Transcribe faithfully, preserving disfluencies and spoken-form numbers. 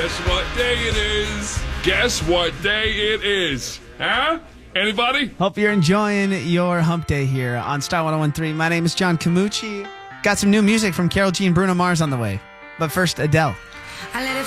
Guess what day it is? Guess what day it is? Huh? Anybody? Hope you're enjoying your hump day here on Star one oh one three. My name is John Camucci. Got some new music from Karol G and Bruno Mars on the way. But first, Adele. I let it